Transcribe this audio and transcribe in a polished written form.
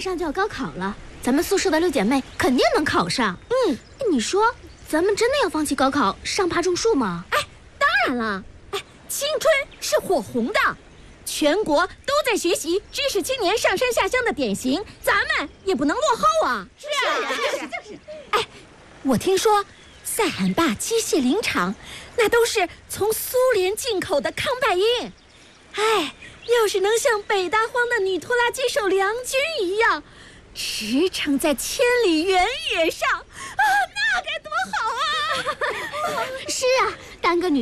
上就要高考了，咱们宿舍的6姐妹肯定能考上。你说咱们真的要放弃高考上爬种树吗？ 当然了，青春是火红的，全国都在学习知识青年上山下乡的典型，咱们也不能落后啊！ 是啊， 我听说塞罕坝机械林场那都是从苏联进口的康拜因，要是能像北大荒的女拖拉机手梁军一样驰骋在千里原野上，那该多好啊！ 是啊，当个女